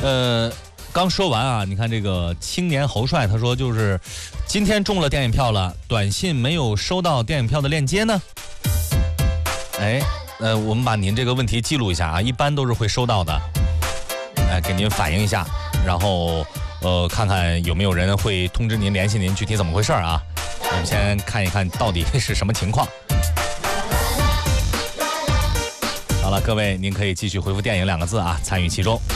刚说完啊，你看这个青年侯帅，他说就是今天中了电影票了，短信没有收到电影票的链接呢。我们把您这个问题记录一下啊，一般都是会收到的，给您反映一下，然后看看有没有人会通知您联系您具体怎么回事啊。我们先看一看到底是什么情况。好了，各位，您可以继续回复电影2个字啊，参与其中。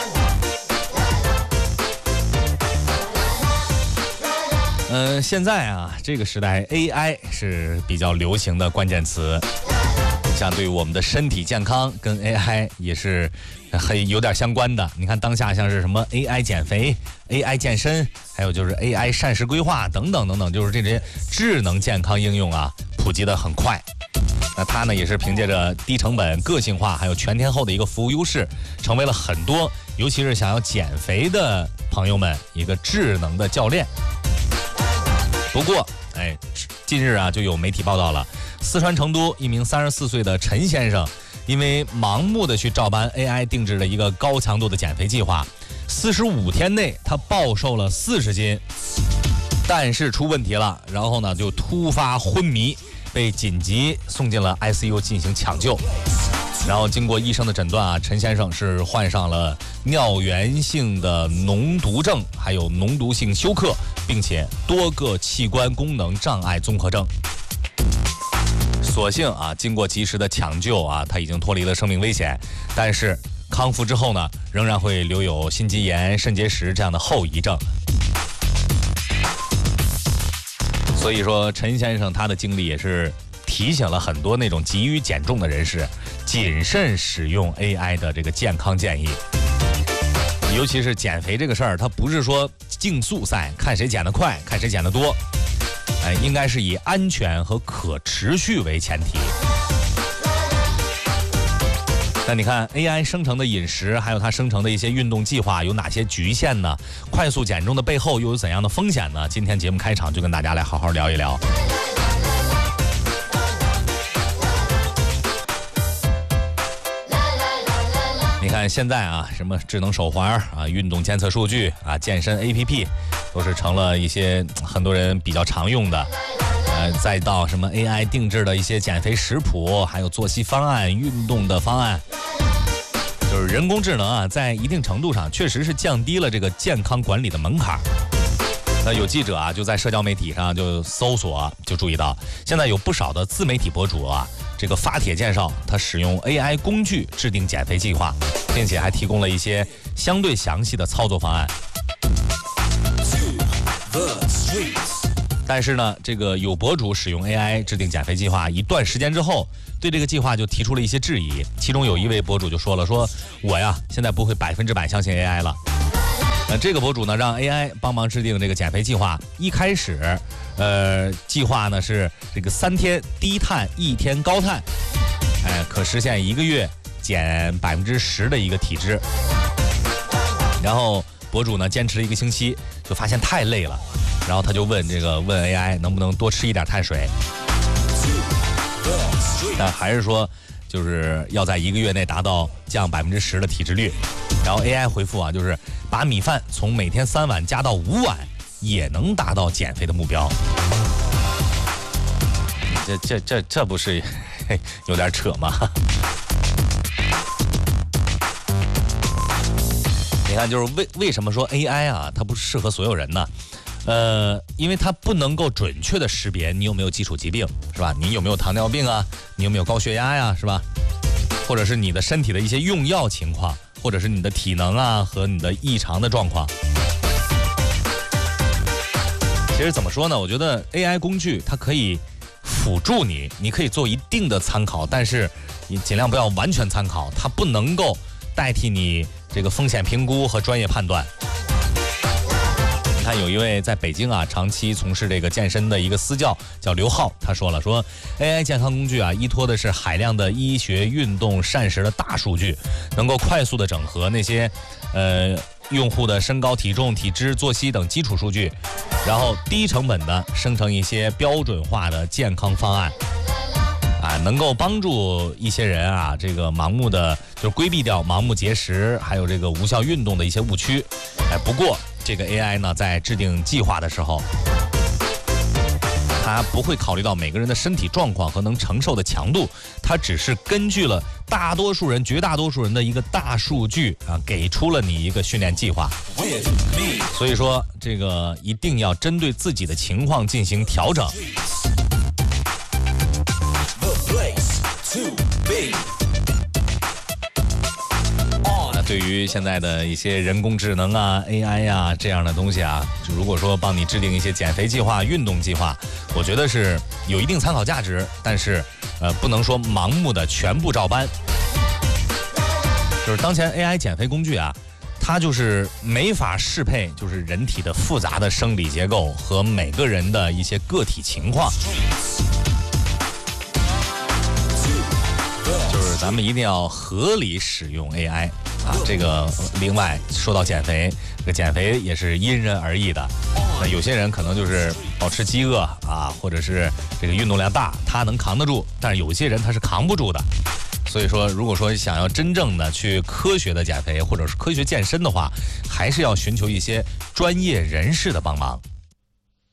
现在啊，这个时代 AI 是比较流行的关键词，像对于我们的身体健康跟 AI 也是有点相关的。你看当下像是什么 AI 减肥、AI 健身，还有就是 AI 膳食规划等等等等，就是这些智能健康应用啊，普及的很快。那它呢也是凭借着低成本、个性化还有全天候的一个服务优势，成为了很多尤其是想要减肥的朋友们一个智能的教练。不过近日啊就有媒体报道了，四川成都一名34岁的陈先生，因为盲目的去照搬 AI 定制的一个高强度的减肥计划，45天内他暴瘦了40斤，但是出问题了，然后呢就突发昏迷，被紧急送进了 ICU 进行抢救。然后经过医生的诊断啊，陈先生是患上了尿源性的脓毒症，还有脓毒性休克，并且多个器官功能障碍综合症。所幸啊，经过及时的抢救啊，他已经脱离了生命危险，但是康复之后呢，仍然会留有心肌炎、肾结石这样的后遗症。所以说，陈先生他的经历也是提醒了很多那种急于减重的人士，谨慎使用 AI 的这个健康建议。尤其是减肥这个事儿，它不是说竞速赛，看谁减得快，看谁减得多，应该是以安全和可持续为前提。那你看 AI 生成的饮食，还有它生成的一些运动计划有哪些局限呢？快速减重的背后又有怎样的风险呢？今天节目开场就跟大家来好好聊一聊。你看现在啊，什么智能手环啊、运动监测数据啊、健身 APP， 都是成了一些很多人比较常用的。再到什么 AI 定制的一些减肥食谱，还有作息方案、运动的方案，就是人工智能啊，在一定程度上确实是降低了这个健康管理的门槛。那有记者啊，就在社交媒体上就搜索，就注意到现在有不少的自媒体博主啊，这个发帖介绍他使用 AI 工具制定减肥计划，并且还提供了一些相对详细的操作方案。但是呢，这个有博主使用 AI 制定减肥计划一段时间之后，对这个计划就提出了一些质疑。其中有一位博主就说了，说我呀现在不会100%相信 AI 了。这个博主呢让 AI 帮忙制定这个减肥计划，一开始计划呢是这个3天低碳1天高碳，可实现1个月减10%的一个体脂。然后博主呢坚持了1个星期，就发现太累了，然后他就问 AI 能不能多吃一点碳水，但还是说就是要在1个月内达到降10%的体脂率。然后 AI 回复啊，就是把米饭从每天3碗加到5碗，也能达到减肥的目标。这不是有点扯吗？你看，就是为什么说 AI 啊，它不适合所有人呢？因为它不能够准确的识别你有没有基础疾病，是吧？你有没有糖尿病啊？你有没有高血压呀，是吧？或者是你的身体的一些用药情况，或者是你的体能啊和你的异常的状况。其实怎么说呢？我觉得 AI 工具它可以辅助你，你可以做一定的参考，但是你尽量不要完全参考，它不能够代替你这个风险评估和专业判断。看有一位在北京啊长期从事这个健身的一个私教叫刘浩，他说了，说 AI 健康工具啊依托的是海量的医学、运动、膳食的大数据，能够快速的整合那些用户的身高、体重、体脂、作息等基础数据，然后低成本的生成一些标准化的健康方案。 啊，能够帮助一些人啊，这个盲目的就是规避掉盲目节食，还有这个无效运动的一些误区。不过这个 AI 呢，在制定计划的时候，它不会考虑到每个人的身体状况和能承受的强度，它只是根据了绝大多数人的一个大数据啊，给出了你一个训练计划。所以说，这个一定要针对自己的情况进行调整。对于现在的一些人工智能啊、AI 呀这样的东西啊，如果说帮你制定一些减肥计划、运动计划，我觉得是有一定参考价值，但是不能说盲目的全部照搬。就是当前 AI 减肥工具啊，它就是没法适配就是人体的复杂的生理结构和每个人的一些个体情况。就是咱们一定要合理使用 AI。这个另外说到减肥，这个减肥也是因人而异的。那有些人可能就是保持饥饿啊，或者是这个运动量大，他能扛得住，但是有些人他是扛不住的。所以说，如果说想要真正的去科学的减肥或者是科学健身的话，还是要寻求一些专业人士的帮忙。